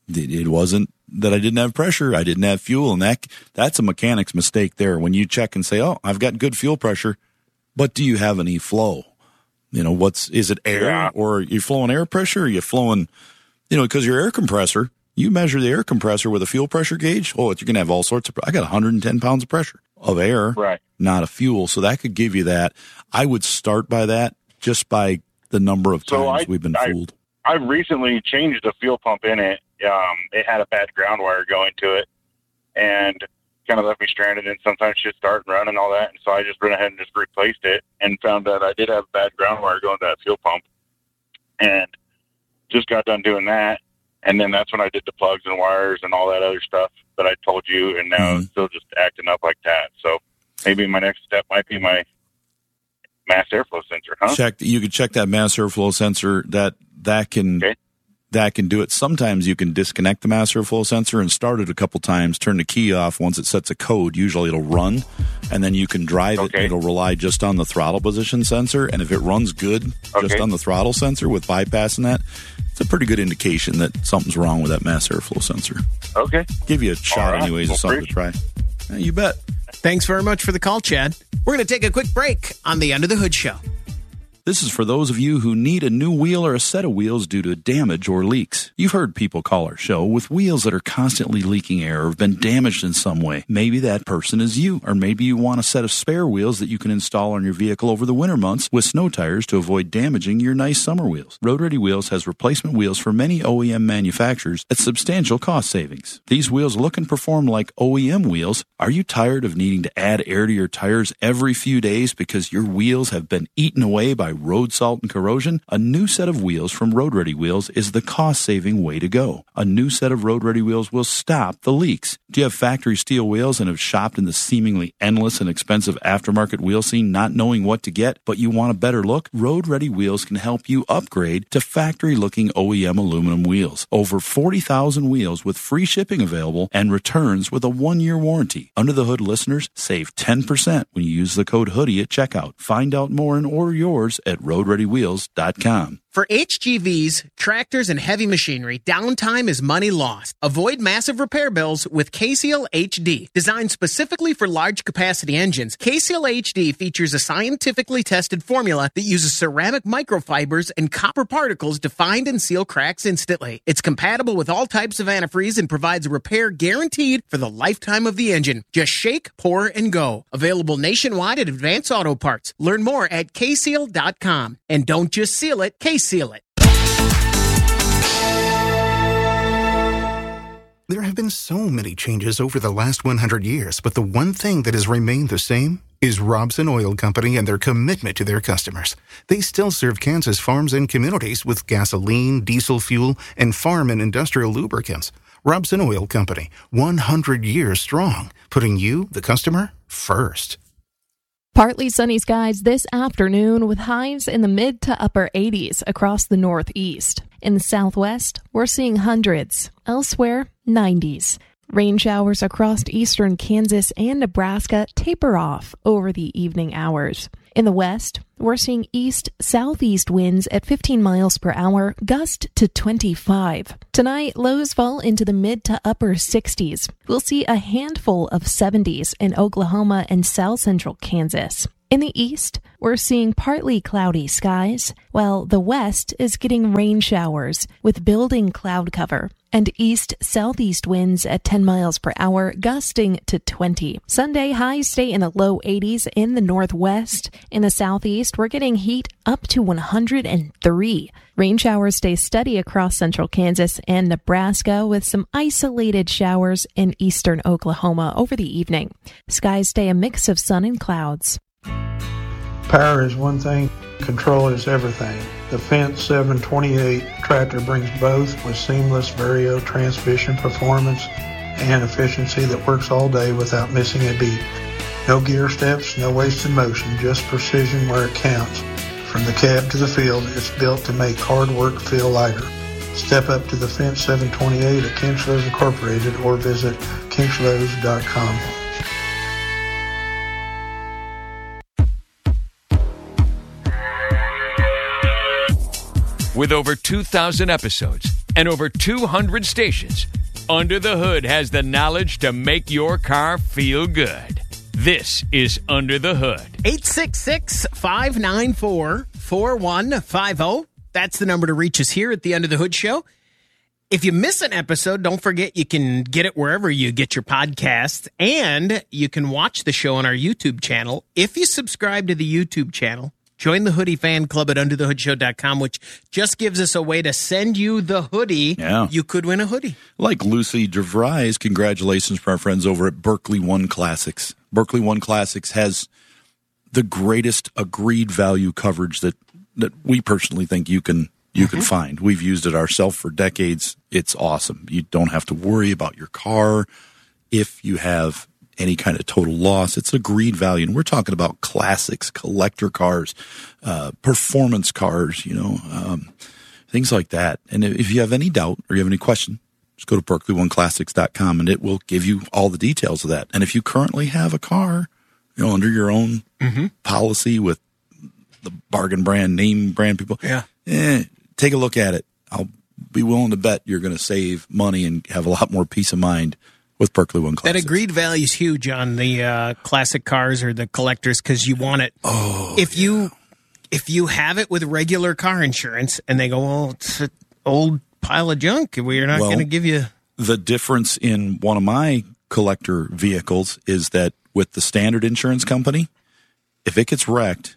It wasn't that I didn't have pressure. I didn't have fuel, and that that's a mechanic's mistake there. When you check and say, "Oh, I've got good fuel pressure," but do you have any flow? You know, what's is it air, yeah. or are you flowing air pressure? Or are you flowing, you know, because your air compressor, you measure the air compressor with a fuel pressure gauge. Oh, you're gonna have all sorts of. I got one hundred ten pounds of pressure of air, right? Not of fuel. So that could give you that. I would start by that, just by the number of so times I, we've been I, fooled. I recently changed the fuel pump in it. Um, it had a bad ground wire going to it, and kind of left me stranded, and sometimes she'd start and run and all that. And so I just went ahead and just replaced it, and found that I did have a bad ground wire going to that fuel pump, and just got done doing that. And then that's when I did the plugs and wires and all that other stuff that I told you, and now mm-hmm. it's still just acting up like that. So maybe my next step might be my mass airflow sensor, huh? Check. You could check that mass airflow sensor. That that can okay. that can do it. Sometimes you can disconnect the mass airflow sensor and start it a couple times. Turn the key off. Once it sets a code, usually it'll run, and then you can drive okay. it. It'll rely just on the throttle position sensor, and if it runs good okay. just on the throttle sensor with bypassing that, it's a pretty good indication that something's wrong with that mass airflow sensor. Okay, give you a shot right. anyways, well, of something to try. Yeah, you bet. Thanks very much for the call, Chad. We're going to take a quick break on the Under the Hood Show. This is for those of you who need a new wheel or a set of wheels due to damage or leaks. You've heard people call our show with wheels that are constantly leaking air or have been damaged in some way. Maybe that person is you, or maybe you want a set of spare wheels that you can install on your vehicle over the winter months with snow tires to avoid damaging your nice summer wheels. Road Ready Wheels has replacement wheels for many O E M manufacturers at substantial cost savings. These wheels look and perform like O E M wheels. Are you tired of needing to add air to your tires every few days because your wheels have been eaten away by road salt and corrosion? A new set of wheels from Road Ready Wheels is the cost-saving way to go. A new set of Road Ready Wheels will stop the leaks. Do you have factory steel wheels and have shopped in the seemingly endless and expensive aftermarket wheel scene not knowing what to get, but you want a better look? Road Ready Wheels can help you upgrade to factory-looking O E M aluminum wheels. Over forty thousand wheels with free shipping available and returns with a one-year warranty. Under the Hood listeners save ten percent when you use the code HOODIE at checkout. Find out more and order yours at road ready wheels dot com. For H G Vs, tractors, and heavy machinery, downtime is money lost. Avoid massive repair bills with K C L H D. Designed specifically for large-capacity engines, K C L H D features a scientifically tested formula that uses ceramic microfibers and copper particles to find and seal cracks instantly. It's compatible with all types of antifreeze and provides a repair guaranteed for the lifetime of the engine. Just shake, pour, and go. Available nationwide at Advance Auto Parts. Learn more at K C L dot com. And don't just seal it, K-Seal it. There have been so many changes over the last one hundred years, but the one thing that has remained the same is Robson Oil Company and their commitment to their customers. They still serve Kansas farms and communities with gasoline, diesel fuel, and farm and industrial lubricants. Robson Oil Company, one hundred years strong, putting you, the customer, first. Partly sunny skies this afternoon with highs in the mid to upper eighties across the northeast. In the southwest, we're seeing hundreds. Elsewhere, nineties. Rain showers across eastern Kansas and Nebraska taper off over the evening hours. In the west, we're seeing east-southeast winds at fifteen miles per hour, gust to twenty-five. Tonight, lows fall into the mid to upper sixties. We'll see a handful of seventies in Oklahoma and south central Kansas. In the east, we're seeing partly cloudy skies, while the west is getting rain showers with building cloud cover and east-southeast winds at ten miles per hour, gusting to twenty. Sunday, highs stay in the low eighties in the northwest. In the southeast, we're getting heat up to one hundred three. Rain showers stay steady across central Kansas and Nebraska, with some isolated showers in eastern Oklahoma over the evening. Skies stay a mix of sun and clouds. Power is one thing, control is everything. The Fence seven twenty-eight tractor brings both with seamless Vario transmission performance and efficiency that works all day without missing a beat. No gear steps, no wasted motion, just precision where it counts. From the cab to the field, it's built to make hard work feel lighter. Step up to the Fence seven twenty-eight at Kinchlows Incorporated or visit kinchlows dot com. With over two thousand episodes and over two hundred stations, Under the Hood has the knowledge to make your car feel good. This is Under the Hood. eight six six, five nine four, four one five zero. That's the number to reach us here at the Under the Hood Show. If you miss an episode, don't forget you can get it wherever you get your podcasts, and you can watch the show on our YouTube channel. If you subscribe to the YouTube channel, join the Hoodie Fan Club at under the hood show dot com, which just gives us a way to send you the hoodie. Yeah. You could win a hoodie. Like Lucy DeVries, congratulations for our friends over at Berkeley One Classics. Berkeley One Classics has the greatest agreed value coverage that, that we personally think you can you mm-hmm. can find. We've used it ourselves for decades. It's awesome. You don't have to worry about your car if you have any kind of total loss. It's agreed value. And we're talking about classics, collector cars, uh, performance cars, you know, um, things like that. And if you have any doubt or you have any question, just go to berkeley one classics dot com and it will give you all the details of that. And if you currently have a car, you know, under your own mm-hmm. policy with the bargain brand, name brand people, yeah, eh, take a look at it. I'll be willing to bet you're going to save money and have a lot more peace of mind with Berkeley One Classics. That agreed value is huge on the uh, classic cars or the collectors because you want it. Oh, if yeah. you if you have it with regular car insurance and they go, well, it's an old pile of junk, we're not well, going to give you. The difference in one of my collector vehicles is that with the standard insurance company, if it gets wrecked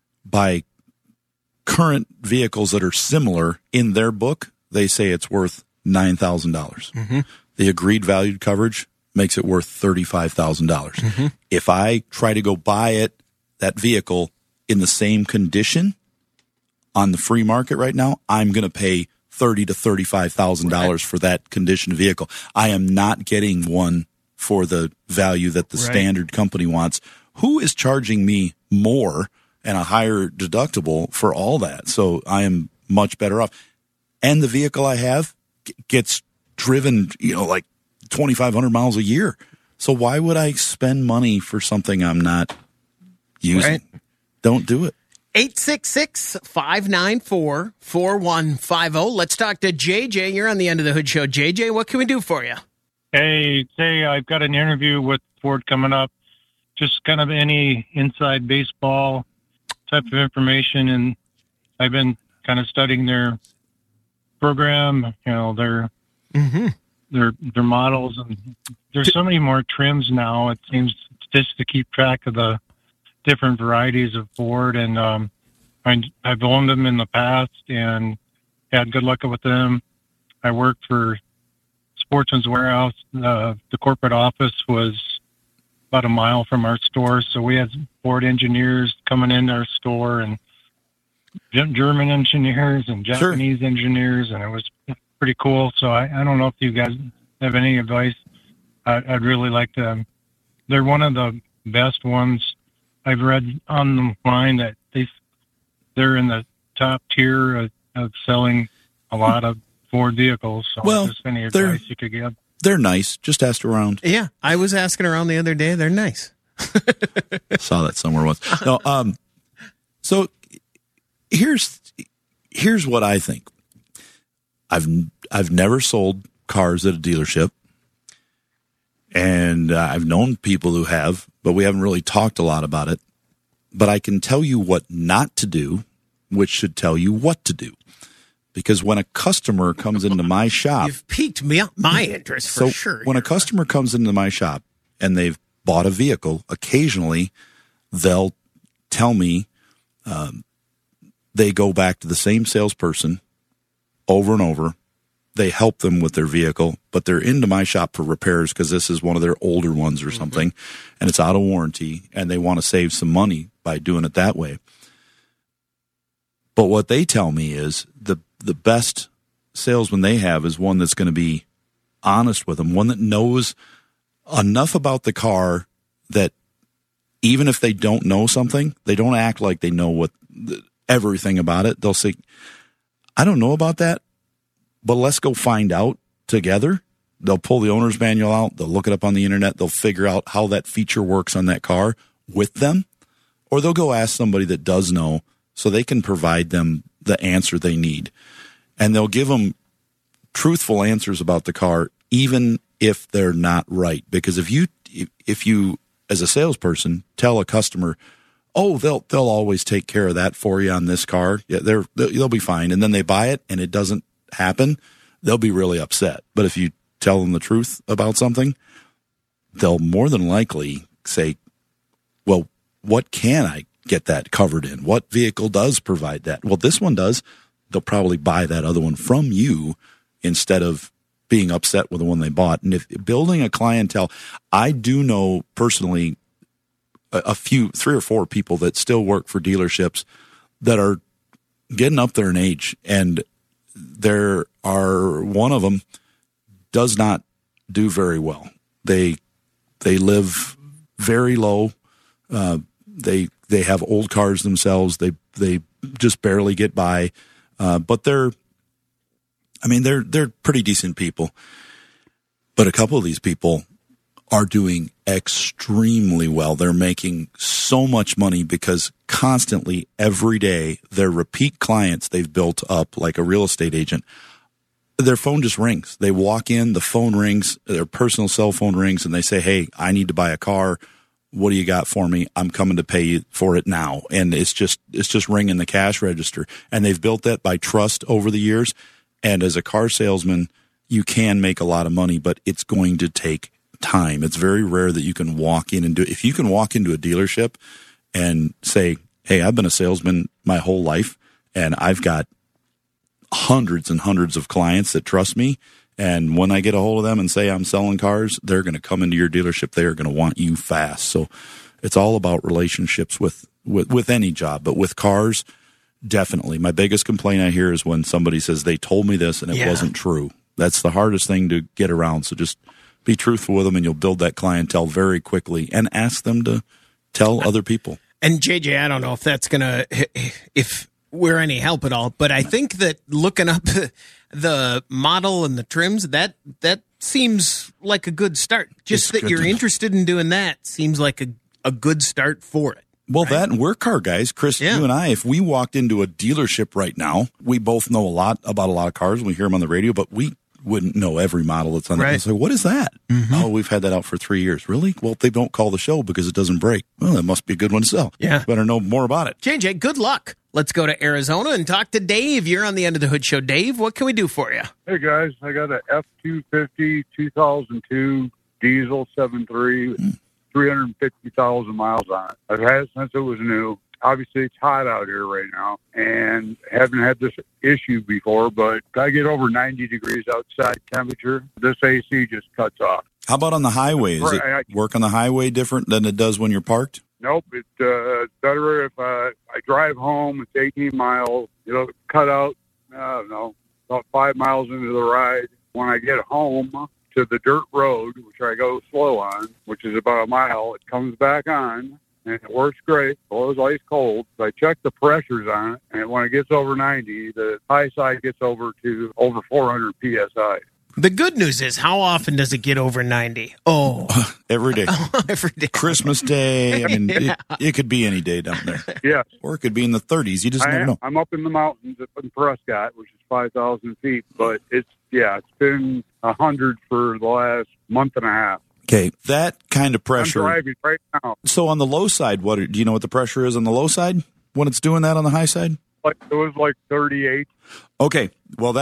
by current vehicles that are similar in their book, they say it's worth nine thousand dollars. Mm-hmm. The agreed valued coverage makes it worth thirty-five thousand dollars. Mm-hmm. If I try to go buy it, that vehicle, in the same condition on the free market right now, I'm going to pay thirty to thirty-five thousand dollars right. for that conditioned vehicle. I am not getting one for the value that the right. standard company wants. Who is charging me more and a higher deductible for all that? So I am much better off. And the vehicle I have g- gets driven, you know, like twenty-five hundred miles a year. So why would I spend money for something I'm not using? Right. Don't do it. eight six six, five nine four, four one five zero. Let's talk to J J. You're on the End of the Hood Show. J J, what can we do for you? Hey, say I've got an interview with Ford coming up. Just kind of any inside baseball type of information. And I've been kind of studying their program, you know, their Mm-hmm. their their models, and there's so many more trims now. It seems just to keep track of the different varieties of Ford, and um, I, I've owned them in the past and had good luck with them. I worked for Sportsman's Warehouse. Uh, the corporate office was about a mile from our store, so we had Ford engineers coming into our store, and German engineers and Japanese sure. engineers, and it was pretty cool. So I, I don't know if you guys have any advice. I, I'd really like to. They're one of the best ones I've read online that they they're in the top tier of, of selling a lot of Ford vehicles. So well, just any advice you could give. They're nice. Just asked around. Yeah, I was asking around the other day. They're nice. Saw that somewhere once. No, um, So here's here's what I think. I've I've never sold cars at a dealership, and uh, I've known people who have, but we haven't really talked a lot about it. But I can tell you what not to do, which should tell you what to do. Because when a customer comes into my shop... You've piqued me, my interest for so sure. When a customer comes into my shop and they've bought a vehicle, occasionally they'll tell me um, they go back to the same salesperson over and over. They help them with their vehicle, but they're into my shop for repairs because this is one of their older ones or mm-hmm. something, and it's out of warranty, and they want to save some money by doing it that way. But what they tell me is the the best salesman they have is one that's going to be honest with them, one that knows enough about the car that even if they don't know something, they don't act like they know what everything about it. They'll say, I don't know about that, but let's go find out together. They'll pull the owner's manual out. They'll look it up on the internet. They'll figure out how that feature works on that car with them, or they'll go ask somebody that does know so they can provide them the answer they need. And they'll give them truthful answers about the car, even if they're not right. Because if you, if you, as a salesperson, tell a customer, oh, they'll they'll always take care of that for you on this car, yeah, they're they'll be fine, and then they buy it and it doesn't happen, they'll be really upset. But if you tell them the truth about something, they'll more than likely say, well, what can I get that covered in? What vehicle does provide that? Well, this one does. They'll probably buy that other one from you instead of being upset with the one they bought. And if building a clientele, I do know personally a, a few, three or four people that still work for dealerships that are getting up there in age, and there are one of them does not do very well. They they live very low. Uh, they they have old cars themselves. They they just barely get by. Uh, but they're, I mean, they're they're pretty decent people. But a couple of these people are doing extremely well. They're making so much money because constantly, every day, their repeat clients they've built up like a real estate agent, their phone just rings. They walk in, the phone rings, their personal cell phone rings, and they say, hey, I need to buy a car. What do you got for me? I'm coming to pay you for it now. And it's just it's just ringing the cash register. And they've built that by trust over the years. And as a car salesman, you can make a lot of money, but it's going to take time. It's very rare that you can walk in and do it. If you can walk into a dealership and say, hey, I've been a salesman my whole life, and I've got hundreds and hundreds of clients that trust me, and when I get a hold of them and say I'm selling cars, they're going to come into your dealership. They are going to want you fast. So it's all about relationships with, with, with any job, but with cars, definitely. My biggest complaint I hear is when somebody says they told me this and it yeah. wasn't true. That's the hardest thing to get around. So just be truthful with them, and you'll build that clientele very quickly, and ask them to tell other people. And J J, I don't know if that's going to, if we're any help at all, but I think that looking up the model and the trims, that that seems like a good start. Just it's that you're interested in doing that seems like a, a good start for it. Well, right? That and we're car guys, Chris, yeah. you and I, if we walked into a dealership right now, we both know a lot about a lot of cars. We hear them on the radio, but we wouldn't know every model that's on right. there. So what is that? Mm-hmm. Oh, we've had that out for three years. Really? Well, they don't call the show because it doesn't break. Well, that must be a good one to sell. Yeah. Better know more about it. J J, good luck. Let's go to Arizona and talk to Dave. You're on the End of the Hood Show. Dave, what can we do for you? Hey, guys. I got a F two fifty two thousand two diesel seven three, mm. three hundred fifty thousand miles on it. I've had it since it was new. Obviously, it's hot out here right now, and haven't had this issue before, but I get over ninety degrees outside temperature. This A C just cuts off. How about on the highway? Does it work on the highway different than it does when you're parked? Nope. It's uh, better if uh, I drive home. It's eighteen miles. It'll cut out, I don't know, about five miles into the ride. When I get home to the dirt road, which I go slow on, which is about a mile, it comes back on. And it works great. Well, it was ice cold. So I checked the pressures on it, and when it gets over ninety, the high side gets over to over four hundred P S I. The good news is, how often does it get over ninety? Oh, every day. Oh, every day. Christmas Day. I mean, Yeah. it, it could be any day down there. Yeah. Or it could be in the thirties. You just I never am, know. I'm up in the mountains in Prescott, which is five thousand feet, but it's, yeah, it's been one hundred for the last month and a half. Okay, that kind of pressure. I'm driving right now. So on the low side, what do you know what the pressure is on the low side when it's doing that on the high side? Like, it was like thirty-eight. Okay, well, that